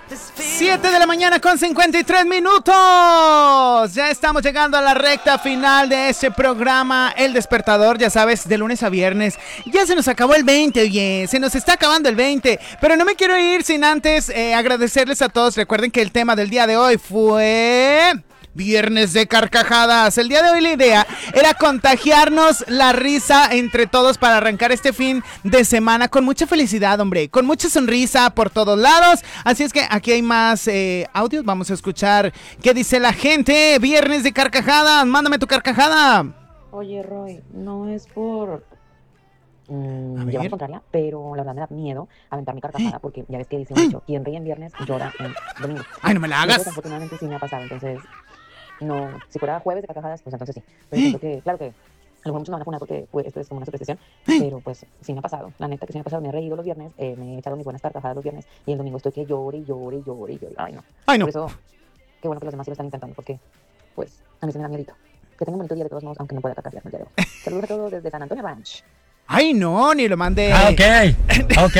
7 de la mañana con 53 minutos. Ya estamos llegando a la recta final de este programa, El Despertador, ya sabes, de lunes a viernes. Ya se nos acabó el 20, oye, se nos está acabando el 20. Pero no me quiero ir sin antes agradecerles a todos. Recuerden que el tema del día de hoy fue... Viernes de carcajadas. El día de hoy la idea era contagiarnos la risa entre todos para arrancar este fin de semana con mucha felicidad, hombre, con mucha sonrisa por todos lados. Así es que aquí hay más audios. Vamos a escuchar qué dice la gente. Viernes de carcajadas, mándame tu carcajada. Oye, Roy, no es por llevar la contraria, pero la verdad me da miedo aventar mi carcajada porque ya ves que dice mucho, quien ríe en viernes llora en domingo. Ay, no me la hagas. Entonces, afortunadamente sí me ha pasado, entonces no, si fuera jueves de carcajadas, pues entonces sí. Pero siento que, claro que a lo mejor muchos me van a funar porque pues, esto es como una superstición, pero pues sí me ha pasado. La neta que sí me ha pasado, me he reído los viernes, me he echado mis buenas carcajadas los viernes y el domingo estoy que llore y llore y llore y llore. Ay, no. Ay, no. Por eso, qué bueno que los demás sí lo están intentando porque, pues, a mí se me da miedito. Que tenga un bonito día de todos modos, aunque no pueda carcajear el día de hoy. Saludos a todos desde San Antonio Ranch. Ay, no, ni lo mandé. Ah, ok.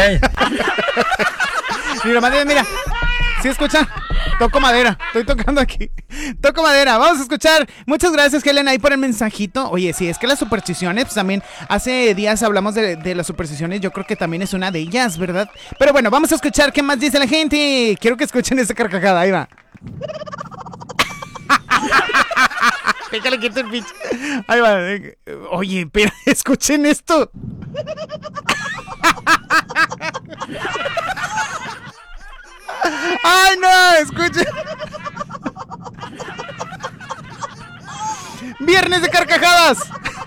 Ni lo mandé, mira. ¿Sí escuchan? Toco madera, estoy tocando aquí. Toco madera, vamos a escuchar. Muchas gracias, Helen, ahí por el mensajito. Oye, sí, es que las supersticiones, pues también hace días hablamos de las supersticiones. Yo creo que también es una de ellas, ¿verdad? Pero bueno, vamos a escuchar qué más dice la gente. Quiero que escuchen esta carcajada, ahí va. Déjale quieto el pinche. Ahí va. Oye, pero escuchen esto. ¡Ay, no! ¡Escuchen! ¡Viernes de carcajadas!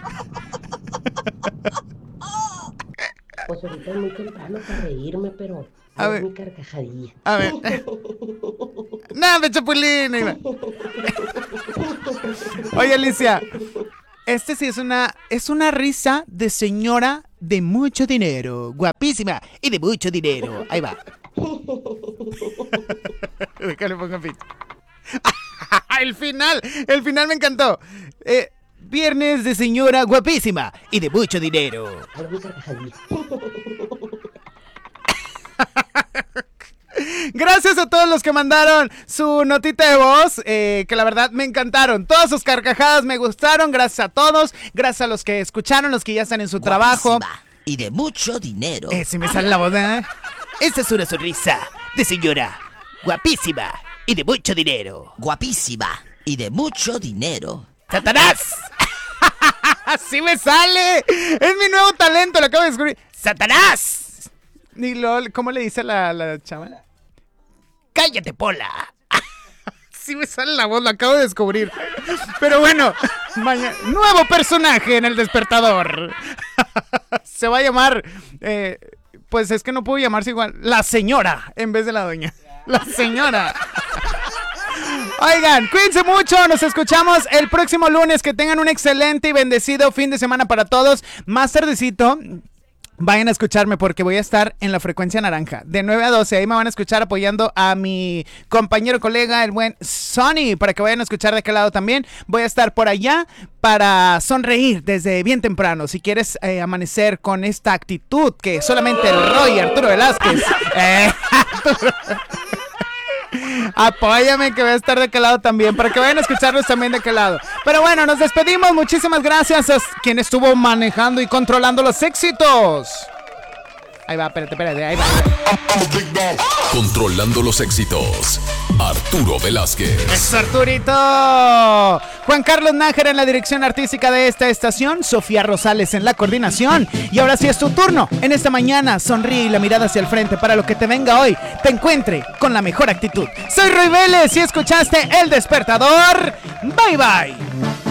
Pues ahorita es muy temprano para reírme, pero a ver, mi carcajadilla. A ver. ¡No, me chapulín! Ahí va. Oye, Alicia, este sí es una risa de señora de mucho dinero, guapísima y de mucho dinero. Ahí va. Déjale, pongo fin. El final me encantó. Viernes de señora guapísima y de mucho dinero. Gracias a todos los que mandaron su notita de voz, que la verdad me encantaron. Todas sus carcajadas me gustaron. Gracias a todos. Gracias a los que escucharon, los que ya están en su trabajo. Y de mucho dinero. Si me sale la voz, ¿eh? Esta es una sonrisa de señora guapísima y de mucho dinero. Guapísima y de mucho dinero. ¡Satanás! ¡Así me sale! Es mi nuevo talento, lo acabo de descubrir. ¡Satanás! Ni ¿cómo le dice la chava? ¡Cállate, Pola! Sí me sale la voz, lo acabo de descubrir. Pero bueno, nuevo personaje en El Despertador. Se va a llamar... pues es que no puedo llamarse igual. La señora, en vez de la doña. La señora. Oigan, cuídense mucho. Nos escuchamos el próximo lunes. Que tengan un excelente y bendecido fin de semana para todos. Más tardecito, vayan a escucharme porque voy a estar en la frecuencia naranja. De 9 a 12. Ahí me van a escuchar apoyando a mi compañero, colega, el buen Sonny. Para que vayan a escuchar de aquel lado también. Voy a estar por allá para sonreír desde bien temprano. Si quieres amanecer con esta actitud que solamente el Roy Arturo Velázquez... Apóyame que voy a estar de aquel lado también, para que vayan a escucharlos también de aquel lado. Pero bueno, nos despedimos. Muchísimas gracias a quien estuvo manejando y controlando los éxitos. Ahí va, espérate, ahí va. Controlando los éxitos, Arturo Velázquez. ¡Es Arturito! Juan Carlos Nájera en la dirección artística de esta estación, Sofía Rosales en la coordinación. Y ahora sí es tu turno. En esta mañana, sonríe y la mirada hacia el frente para lo que te venga hoy te encuentre con la mejor actitud. Soy Roy Vélez y escuchaste El Despertador. Bye, bye.